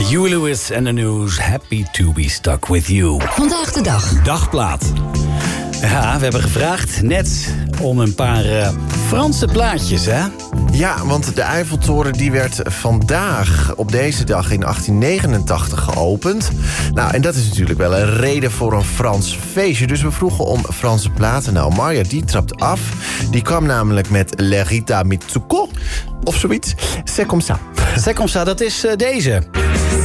Huey Lewis en de News. Happy to be stuck with you. Vandaag de dag. Dagplaat. Ja, we hebben gevraagd net om een paar Franse plaatjes, hè? Ja, want de Eiffeltoren die werd vandaag op deze dag in 1889 geopend. Nou, en dat is natuurlijk wel een reden voor een Frans feestje. Dus we vroegen om Franse platen. Nou, Marja, die trapt af. Die kwam namelijk met Le Rita Mitsuko of zoiets. C'est comme ça. C'est comme ça, dat is deze.